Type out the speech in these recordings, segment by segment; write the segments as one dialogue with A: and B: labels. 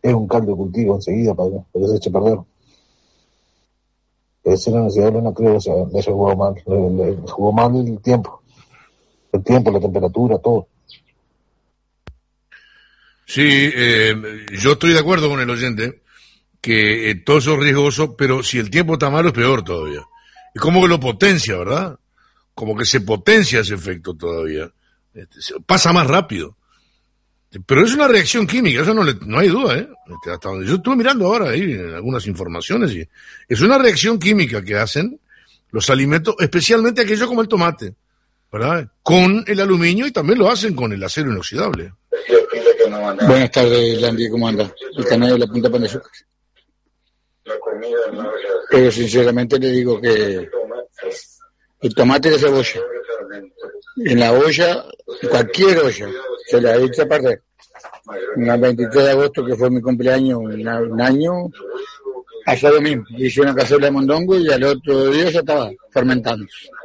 A: es un caldo de cultivo enseguida para que se eche a perder. Esa necesidad no creo que le haya jugado mal. Le jugó mal el tiempo, la temperatura, todo.
B: Sí, yo estoy de acuerdo con el oyente que todo eso es riesgoso, pero si el tiempo está malo es peor todavía. Es como que lo potencia, ¿verdad? Como que se potencia ese efecto todavía. Pasa más rápido. Pero es una reacción química, eso no hay duda, ¿eh? Hasta donde yo estuve mirando ahora ahí algunas informaciones y es una reacción química que hacen los alimentos, especialmente aquellos como el tomate, ¿verdad? Con el aluminio y también lo hacen con el acero inoxidable.
C: Buenas tardes, Landy, ¿cómo anda? El canal de la Punta Pan de Azúcar. Pero sinceramente le digo que el tomate y la cebolla, en la olla, cualquier olla, se la echa a perder. El 23 de agosto, que fue mi cumpleaños, un año, hasta lo mismo. Hice una cazuela de mondongo y al otro día ya estaba fermentando.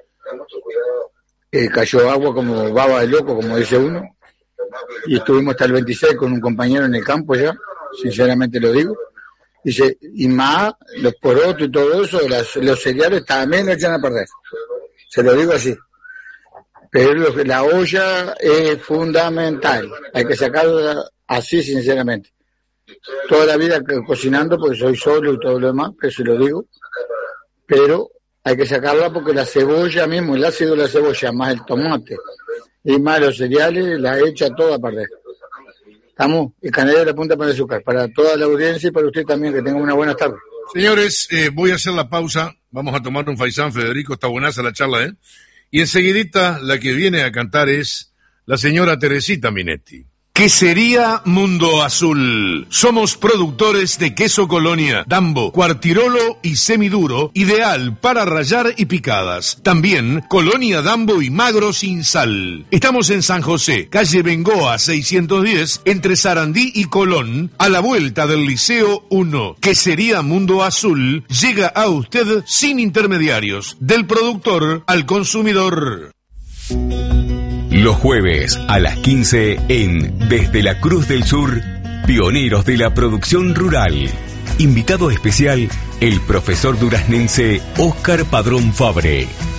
C: Cayó agua como baba de loco, como dice uno. Y estuvimos hasta el 26 con un compañero en el campo ya, sinceramente lo digo. Dice, y más, los porotos y todo eso, los cereales también lo echan a perder. Se lo digo así. Pero la olla es fundamental. Hay que sacarla así, sinceramente. Toda la vida cocinando, porque soy solo y todo lo demás, pero se lo digo. Pero hay que sacarla porque la cebolla mismo, el ácido de la cebolla, más el tomate y más los cereales, la echa toda a perder. Estamos, el canal de la Punta Pan de Azúcar, para toda la audiencia y para usted también, que tenga una buena tarde.
B: Señores, voy a hacer la pausa, vamos a tomar un faisán, Federico, está buenaza la charla, ¿eh? Y enseguidita la que viene a cantar es la señora Teresita Minetti. ¿Qué sería Mundo Azul? Somos productores de queso Colonia, Dambo, Cuartirolo y semiduro, ideal para rallar y picadas. También Colonia Dambo y magro sin sal. Estamos en San José, calle Bengoa 610, entre Sarandí y Colón, a la vuelta del Liceo 1. ¿Qué sería Mundo Azul? Llega a usted sin intermediarios, del productor al consumidor.
D: Los jueves a las 15 en Desde la Cruz del Sur, pioneros de la producción rural. Invitado especial, el profesor duraznense Óscar Padrón Fabre.